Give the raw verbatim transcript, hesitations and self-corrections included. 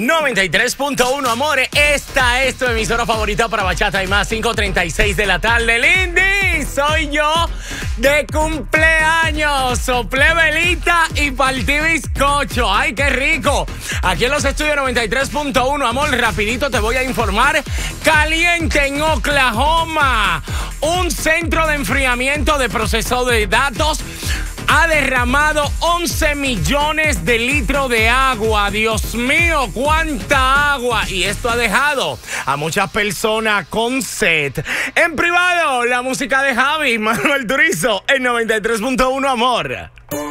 noventa y tres punto uno, amores. Esta es tu emisora favorita para bachata y más. cinco treinta y seis de la tarde. Lindy, soy yo de cumpleaños. Soplé velita y partí bizcocho. ¡Ay, qué rico! Aquí en los estudios noventa y tres punto uno, amor, rapidito te voy a informar. Caliente en Oklahoma. Un centro de enfriamiento de proceso de datos ha derramado once millones de litros de agua. Dios mío, cuánta agua. Y esto ha dejado a muchas personas con sed. En privado, la música de Javi Manuel Turizo en noventa y tres punto uno, amor.